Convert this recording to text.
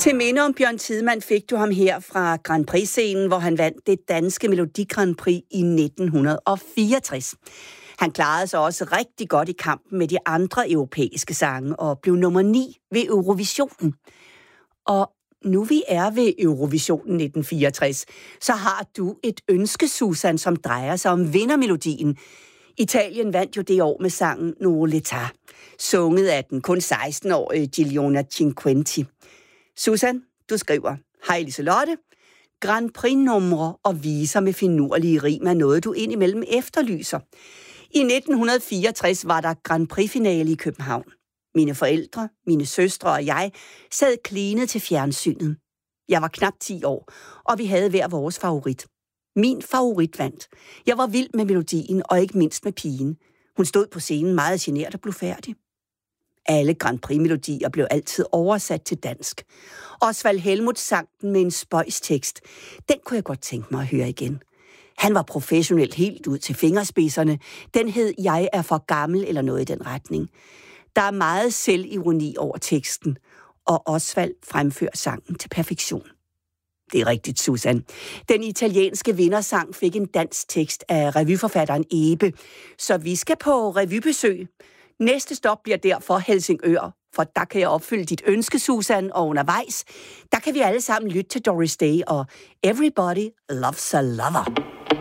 Til minde om Bjørn Tidemand fik du ham her fra Grand Prix-scenen, hvor han vandt det danske Melodi Grand Prix i 1964. Han klarede sig også rigtig godt i kampen med de andre europæiske sange og blev nummer 9 ved Eurovisionen. Og nu vi er ved Eurovisionen 1964, så har du et ønske, Susan, som drejer sig om vindermelodien. Italien vandt jo det år med sangen No l'età, sunget af den kun 16-årige Giuliana Cinquetti. Susan, du skriver: Hej Liselotte. Grand Prix-numre og viser med finurlige rim er noget, du indimellem efterlyser. I 1964 var der Grand Prix-finale i København. Mine forældre, mine søstre og jeg sad klinet til fjernsynet. Jeg var knap 10 år, og vi havde hver vores favorit. Min favorit vandt. Jeg var vild med melodien, og ikke mindst med pigen. Hun stod på scenen meget genert og blev færdig. Alle Grand Prix-melodier blev altid oversat til dansk. Osvald Helmuth sang den med en spøjstekst. Den kunne jeg godt tænke mig at høre igen. Han var professionel helt ud til fingerspidserne. Den hed Jeg er for gammel eller noget i den retning. Der er meget selvironi over teksten, og Osvald fremfører sangen til perfektion. Det er rigtigt, Susan. Den italienske vindersang fik en dansk tekst af revyforfatteren Ebe, så vi skal på revybesøg. Næste stop bliver derfor Helsingør, for der kan jeg opfylde dit ønske, Susan, og undervejs, der kan vi alle sammen lytte til Doris Day og Everybody Loves a Lover.